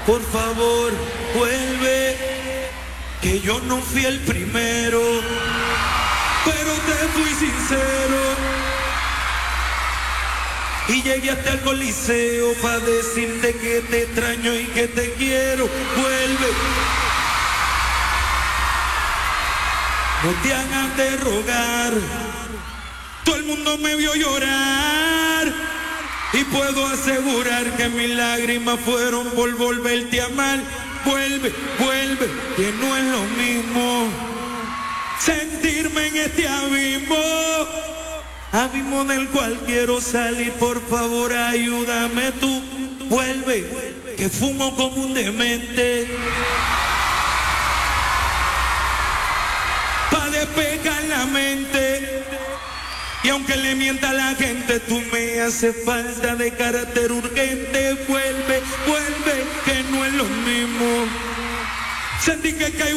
por favor, vuelve, que yo no fui el primero, pero te fui sincero. Y llegué hasta el Coliseo para decirte que te extraño y que te quiero. Vuelve. No te hagas de rogar. Todo el mundo me vio llorar. Y puedo asegurar que mis lágrimas fueron por volverte a amar. Vuelve, vuelve, que no es lo mismo sentirme en este abismo. Abismo del cual quiero salir, por favor ayúdame tú. Vuelve, que fumo como un demente, pa' despejar la mente. Y aunque le mienta a la gente, tú me haces falta de carácter urgente. Vuelve, vuelve, que no es lo mismo. Sentí que caigo